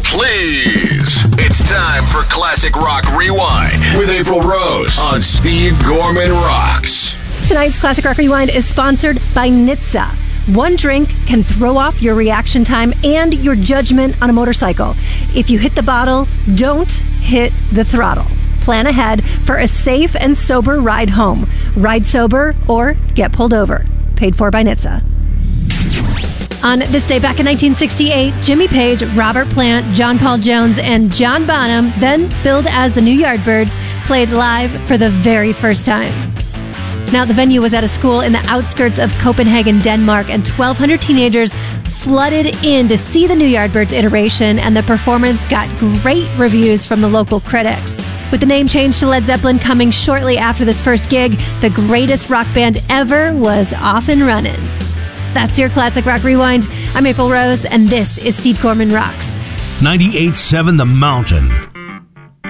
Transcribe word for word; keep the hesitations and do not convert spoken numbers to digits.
please. It's time for Classic Rock Rewind with April Rose on Steve Gorman Rocks. Tonight's Classic Rock Rewind is sponsored by N H T S A. One drink can throw off your reaction time and your judgment on a motorcycle. If you hit the bottle, don't hit the throttle. Plan ahead for a safe and sober ride home. Ride sober or get pulled over. Paid for by N H T S A. On this day back in nineteen sixty-eight, Jimmy Page, Robert Plant, John Paul Jones, and John Bonham, then billed as the New Yardbirds, played live for the very first time. Now, the venue was at a school in the outskirts of Copenhagen, Denmark, and twelve hundred teenagers flooded in to see the New Yardbirds iteration, and the performance got great reviews from the local critics. With the name change to Led Zeppelin coming shortly after this first gig, the greatest rock band ever was off and running. That's your Classic Rock Rewind. I'm April Rose, and this is Steve Gorman Rocks. ninety-eight point seven The Mountain.